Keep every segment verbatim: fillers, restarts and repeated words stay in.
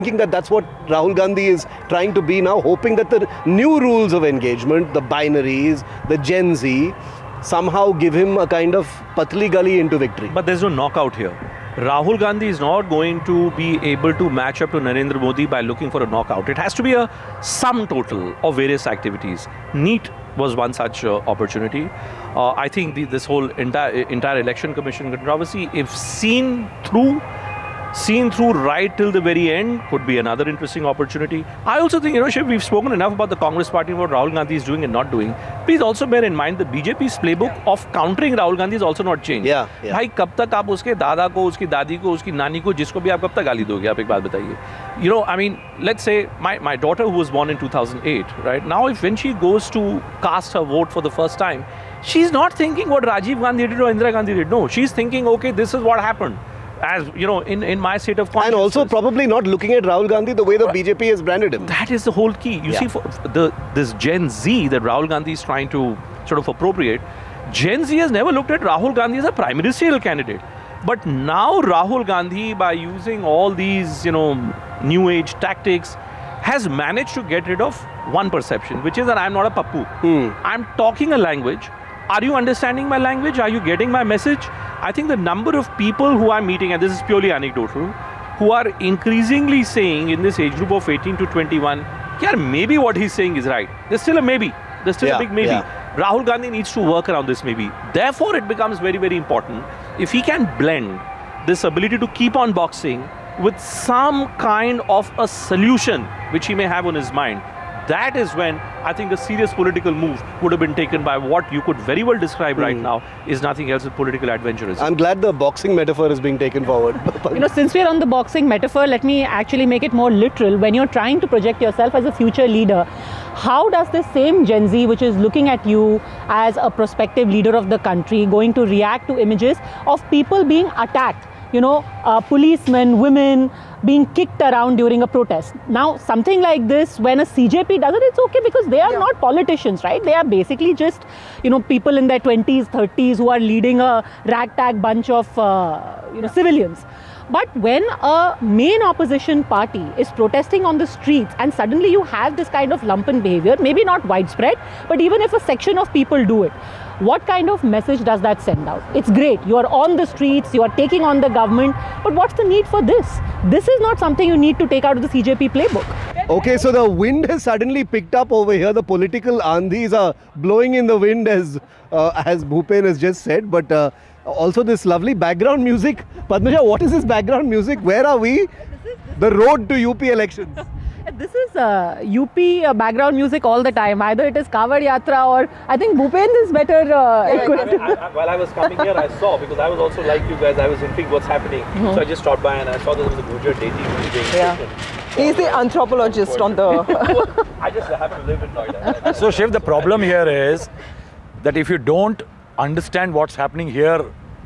thinking that that's what Rahul Gandhi is trying to be now, hoping that the new rules of engagement, the binaries, the Gen Z, somehow give him a kind of patli gali into victory. But there's no knockout here. Rahul Gandhi is not going to be able to match up to Narendra Modi by looking for a knockout. It has to be a sum total of various activities. NEET was one such uh, opportunity. Uh, I think the, this whole entire, entire election commission controversy, if seen through, seen through right till the very end, could be another interesting opportunity. I also think, you know, Shiv, we've spoken enough about the Congress party and what Rahul Gandhi is doing and not doing. Please also bear in mind the B J P's playbook yeah. of countering Rahul Gandhi is also not changed. Yeah, yeah. भाई कब तक आप उसके दादा को, उसकी दादी को, उसकी नानी को, जिसको भी आप कब तक गाली दोगे? आप एक बात बताइए. You know, I mean, let's say my, my daughter who was born in two thousand eight, right? Now if when she goes to cast her vote for the first time, she's not thinking what Rajiv Gandhi did or Indira Gandhi did. No, she's thinking, okay, this is what happened. As you know, in, in my state of consciousness. And also probably not looking at Rahul Gandhi the way the B J P has branded him. That is the whole key. You yeah. see, for the this Gen Z that Rahul Gandhi is trying to sort of appropriate, Gen Z has never looked at Rahul Gandhi as a prime ministerial candidate. But now Rahul Gandhi, by using all these, you know, new age tactics, has managed to get rid of one perception, which is that I'm not a pappu. Hmm. I'm talking a language. Are you understanding my language? Are you getting my message? I think the number of people who I'm meeting, and this is purely anecdotal, who are increasingly saying in this age group of eighteen to twenty-one, yeah, maybe what he's saying is right. There's still a maybe. There's still yeah, a big maybe. Yeah. Rahul Gandhi needs to work around this maybe. Therefore, it becomes very, very important if he can blend this ability to keep on boxing with some kind of a solution which he may have on his mind. That is when I think a serious political move would have been taken by what you could very well describe mm. right now is nothing else than political adventurism. I'm glad the boxing metaphor is being taken forward. You know, since we're on the boxing metaphor, let me actually make it more literal. When you're trying to project yourself as a future leader, how does this same Gen Z, which is looking at you as a prospective leader of the country, going to react to images of people being attacked? You know, uh, policemen, women being kicked around during a protest. Now, something like this, when a C J P does it, it's okay because they are yeah. not politicians, right? They are basically just, you know, people in their twenties, thirties who are leading a ragtag bunch of, uh, you know, civilians. But when a main opposition party is protesting on the streets and suddenly you have this kind of lumpen behavior, maybe not widespread, but even if a section of people do it, what kind of message does that send out? It's great, you are on the streets, you are taking on the government, but what's the need for this? This is not something you need to take out of the C J P playbook. Okay, so the wind has suddenly picked up over here. The political andhis are blowing in the wind as, uh, as Bhupen has just said, but uh, also this lovely background music. Padmaja, what is this background music? Where are we? The road to U P elections. This is uh, U P uh, background music all the time. Either it is Kawad Yatra or I think Bhupen is better uh, yeah, equipped. I, I, I, while I was coming here, I saw, because I was also like you guys, I was intrigued what's happening. Mm-hmm. So I just stopped by and I saw that there was a Gujar Deity being yeah. taken. He's the anthropologist on the... I just have to live in Noida. So Shiv, the problem here is that if you don't understand what's happening here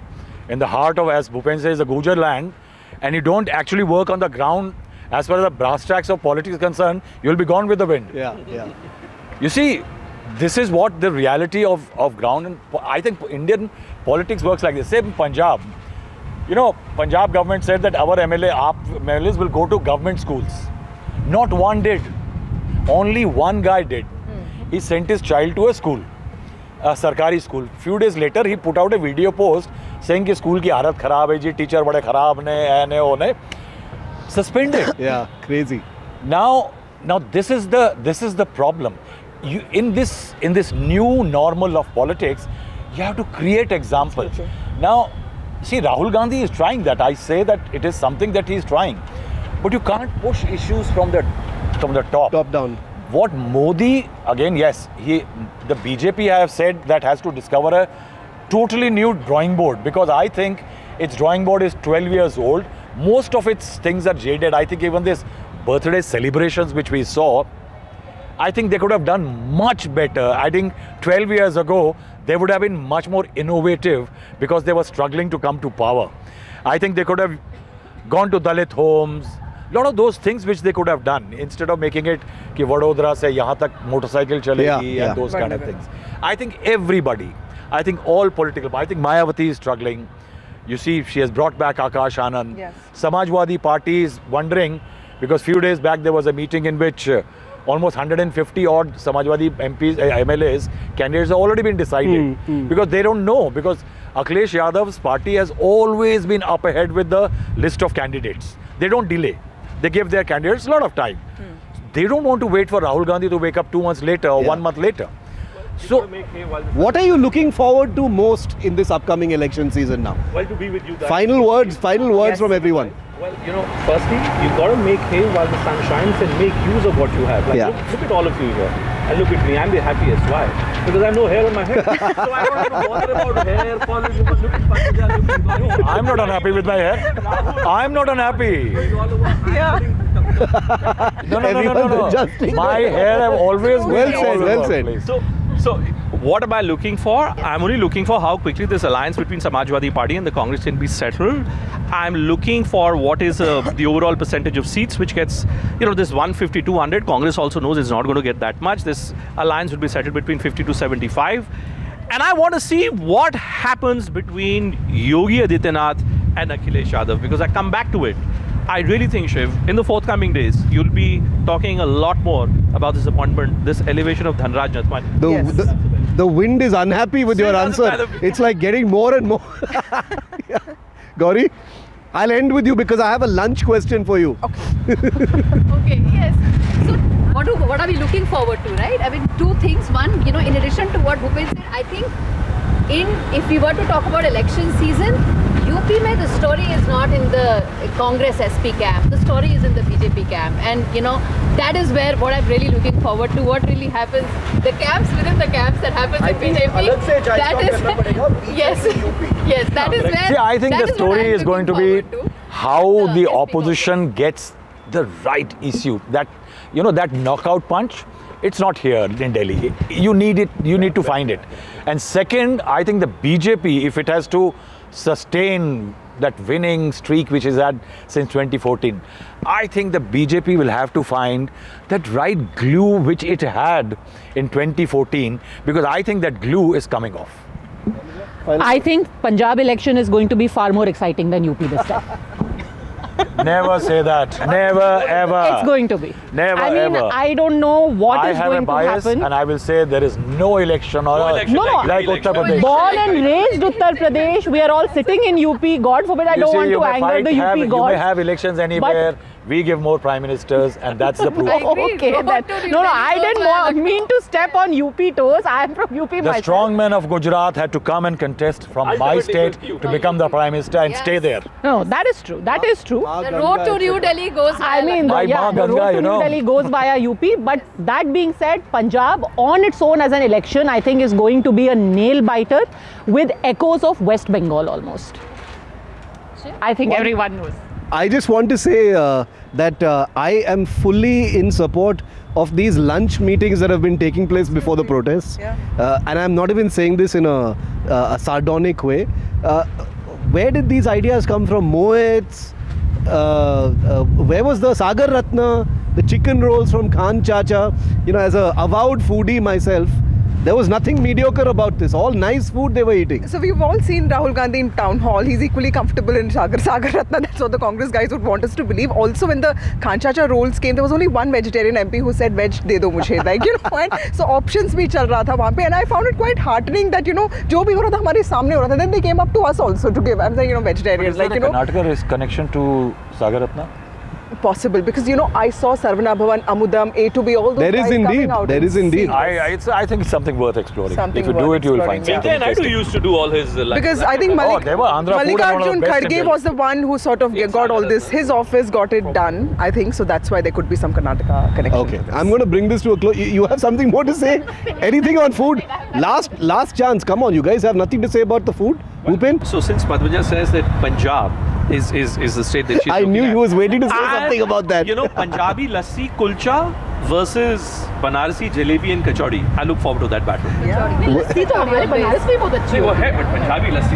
in the heart of, as Bhupen says, the Gujar land, and you don't actually work on the ground as far as the brass tacks of politics is concerned, you'll be gone with the wind. Yeah, yeah. You see, this is what the reality of, of ground, and I think Indian politics works like this. Same Punjab. You know, Punjab government said that our M L A, our M L As will go to government schools. Not one did. Only one guy did. Mm. He sent his child to a school, a Sarkari school. Few days later, he put out a video post saying that school ki halat kharab hai ji, teacher bade kharab ne, ne, oh ne. Suspended. Yeah, crazy. Now, now this is the this is the problem. You in this in this new normal of politics, you have to create examples. Okay. Now, see, Rahul Gandhi is trying that. I say that it is something that he is trying, but you can't push issues from the from the top. Top down. What Modi again? Yes, he the B J P I have said that has to discover a totally new drawing board, because I think its drawing board is twelve years old. Most of its things are jaded. I think even this birthday celebrations which we saw, I think they could have done much better. I think twelve years ago, they would have been much more innovative because they were struggling to come to power. I think they could have gone to Dalit homes, a lot of those things which they could have done, instead of making it ki Vadodara se yahan tak motorcycle chalegi yeah, and yeah. those kind of things. I think everybody, I think all political, I think Mayawati is struggling. You see, she has brought back Akash Anand. Yes. Samajwadi Party is wondering Because few days back there was a meeting in which uh, almost one hundred fifty odd Samajwadi M Ps, uh, M L As, candidates have already been decided. Mm, mm. Because they don't know. Because Akhilesh Yadav's party has always been up ahead with the list of candidates. They don't delay. They give their candidates a lot of time. Hmm. They don't want to wait for Rahul Gandhi to wake up two months later or Yeah. one month later. So, What are you looking forward to most in this upcoming election season now? Well, to be with you guys. Final words, final words Yes. from everyone. Well, you know, firstly, you've got to make hay while the sun shines and make use of what you have. Like, Yeah. look, look at all of you here. And look at me, I'm the happiest. Why? Because I have no hair on my head. So I don't have to bother about hair, polish. Look at Patija, look at Gaurav. I'm not unhappy with my hair. I'm not unhappy. Yeah. No, no, no, no, Everyone's no, no. adjusting. My hair have always been Well said, all over well the said. place. So, so what am I looking for? I'm only looking for how quickly this alliance between Samajwadi Party and the Congress can be settled. I'm looking for what is uh, the overall percentage of seats which gets, you know, this one fifty, two hundred. Congress also knows it's not going to get that much. This alliance will be settled between fifty to seventy-five. And I want to see what happens between Yogi Adityanath and Akhilesh Yadav, because I come back to it. I really think, Shiv, in the forthcoming days, you'll be talking a lot more about this appointment, this elevation of Dhanraj Nathwani. The, Yes. the, the wind is unhappy with See, your doesn't answer. matter. It's like getting more and more. Yeah. Gauri, I'll end with you because I have a lunch question for you. Okay, yes. So what, do, what are we looking forward to, right? I mean, two things. One, you know, in addition to what Bhupen said, I think in if we were to talk about election season, U P mein the story is not in the Congress S P camp. The story is in the B J P camp. And, you know, that is where what I'm really looking forward to, what really happens, the camps within the camps that happens in B J P. That is, yes, yes, that is where. See, I think that the is what story I'm is going to looking be forward to. how The the S P opposition gets the right issue. That, you know, that knockout punch, it's not here in Delhi. You need it, you need to find it. And second, I think the B J P, if it has to sustain that winning streak which is had since twenty fourteen, I think the B J P will have to find that right glue which it had in twenty fourteen, because I think that glue is coming off. I think Punjab election is going to be far more exciting than U P this time. Never say that. Never ever. It's going to be. Never I mean, ever. I don't know what I is have going a bias, to happen. and I will say there is no election or No a- election No, like, like like Uttar Pradesh. Born and raised Uttar Pradesh, we are all sitting in U P. God forbid, I You don't see, want you to may anger fight, the U P have, you gods. may have elections anywhere. We give more prime ministers, and that's the proof. I agree. Okay, Go then. to New No, no, Delhi, I go didn't to want, Lucknow. mean to step on U P toes. I am from U P The myself. strong men of Gujarat had to come and contest from my Ultimately, state you- to become the prime minister and Yes. stay there. No, that is true. That is true. The road to New Delhi goes I via mean, the, My yeah, Ma the road Ganga, to you New know. Delhi goes via U P. But that being said, Punjab on its own as an election, I think is going to be a nail biter with echoes of West Bengal almost. I think everyone knows. I just want to say uh, that uh, I am fully in support of these lunch meetings that have been taking place before the protests. Yeah. Uh, and I'm not even saying this in a, uh, a sardonic way. Uh, where did these ideas come from? Mohits? Uh, uh, where was the Sagar Ratna? The chicken rolls from Khan Chacha? You know, as a avowed foodie myself, there was nothing mediocre about this. All nice food they were eating. So we've all seen Rahul Gandhi in town hall. He's equally comfortable in Sagar Sagar Ratna. That's what the Congress guys would want us to believe. Also, when the Khanchacha rolls came, there was only one vegetarian M P who said veg de do mujhe. Like, you know, and so options bhi chal raha tha wahan pe. And I found it quite heartening that, you know, jo bhi ho raha tha hamare samne ho raha tha. Then they came up to us also to give. I'm saying, you know, vegetarians. Like, you know, Karnataka connection to Sagar Ratna? possible. Because, you know, I saw Sarvana Bhavan, Amudam, A to B, all those There is guys indeed. coming out There and is indeed. seeing I, this. I, it's, I think it's something worth exploring. Something if you worth do it, you will find exploring, something yeah. Venkaiah Naidu interesting. used to do all his uh, lunch. Because I think Oh, Malik, they were Andhra food and one of the Mallikarjun best in Kharge Delhi. was the one who sort of Yes, got all Andhra this. as His office got it done, I think. So that's why there could be some Karnataka connection. Okay, to this. I'm going to bring this to a close. You- You have something more to say? Anything on food? Last, last chance. Come on, you guys have nothing to say about the food? Bhupen? So since Madhvaja says that Punjab is, is, is the state that she's I looking knew at, he was waiting to say and, something about that. You know, Punjabi lassi kulcha versus Banarasi jalebi and kachori. I look forward to that battle. Yeah. लस्सी तो हमारे बनारस में बहुत अच्छी See, होती वो है. है, but Punjabi lassi is, you know.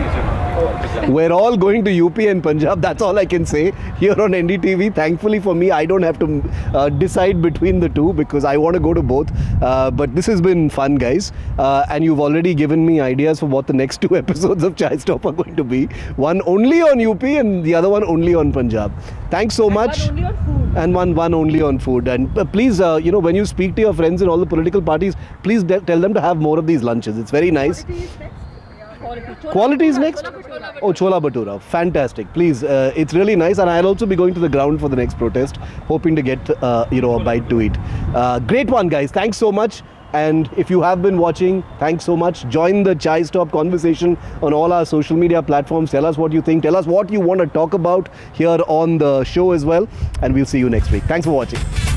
We're all going to U P and Punjab. That's all I can say here on N D T V. Thankfully for me, I don't have to uh, decide between the two because I want to go to both. Uh, but this has been fun, guys. Uh, and you've already given me ideas for what the next two episodes of Chai Stop are going to be. One only on U P and the other one only on Punjab. Thanks so And much. one only on food. And one, one only on food. And uh, please, uh, you know, when you speak to your friends in all the political parties, please de- tell them to have more of these lunches. It's very nice. Quality is next? Oh, Chola Bhatura. Fantastic. Please, uh, it's really nice. And I'll also be going to the ground for the next protest, hoping to get, uh, you know, a bite to eat. Uh, great one, guys. Thanks so much. And if you have been watching, thanks so much. Join the Chai Stop conversation on all our social media platforms. Tell us what you think. Tell us what you want to talk about here on the show as well. And we'll see you next week. Thanks for watching.